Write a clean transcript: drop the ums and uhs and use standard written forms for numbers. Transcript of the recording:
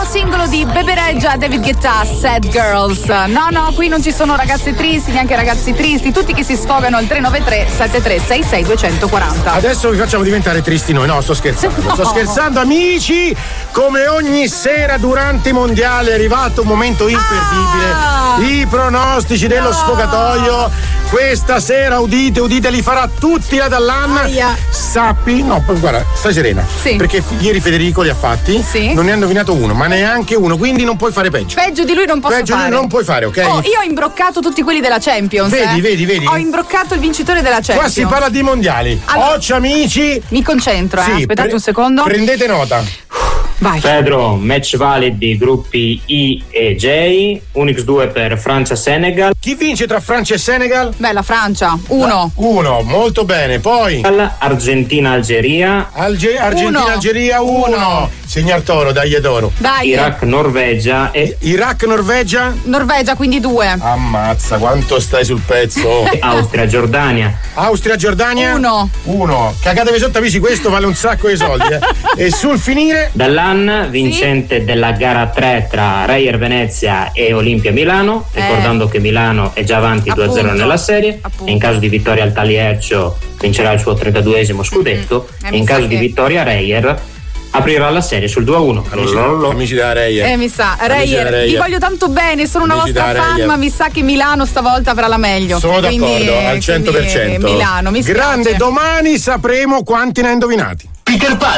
singolo di Bebereggia, David Guetta, Sad Girls. No, qui non ci sono ragazze tristi, neanche ragazzi tristi, tutti che si sfogano al 393 7366 240. Adesso vi facciamo diventare tristi noi. No, sto scherzando. No. Sto scherzando, amici. Come ogni sera durante i mondiali è arrivato un momento imperdibile. I pronostici dello sfogatoio. Questa sera udite, li farà tutti la Dallan. Sappi, no, guarda, stai serena. Sì. Perché ieri Federico li ha fatti. Sì. Non ne ha indovinato uno, ma neanche uno, quindi non puoi fare peggio. Peggio di lui non posso Peggio fare. di lui non puoi fare, ok? Oh, io ho imbroccato tutti quelli della Champions. Vedi. Ho imbroccato il vincitore della Champions. Qua si parla di mondiali. Allora, Occhi amici. Mi concentro, Sì, aspettate un secondo. Prendete nota. Vai. Pedro, match validi gruppi I e J, un X2 per Francia-Senegal. Chi vince tra Francia e Senegal? Beh, la Francia, 1. 1, molto bene. Poi Argentina-Algeria. Argentina-Algeria 1. Segnar Toro, dai d'oro. Dai. Iraq-Norvegia e Iraq-Norvegia? Norvegia, quindi 2. Ammazza, quanto stai sul pezzo. Austria-Giordania. Austria-Giordania? 1. Cagatevi sotto, amici, questo vale un sacco di soldi. E sul finire? Dallan, vincente della gara 3 tra Reyer Venezia e Olimpia Milano, ricordando che Milano è già avanti 2-0 nella serie, e in caso di vittoria al Taliercio vincerà il suo 32esimo scudetto, e in caso di vittoria Reyer aprirà la serie sul 2-1. Amici da Reyer. Mi sa, Reyer, vi voglio tanto bene, sono una Amici vostra da fan, Reyer. ma mi sa che Milano stavolta avrà la meglio. Sono Quindi, d'accordo, al 100%. Milano, mi spiace. Grande, domani sapremo quanti ne ha indovinati. Peter Pan.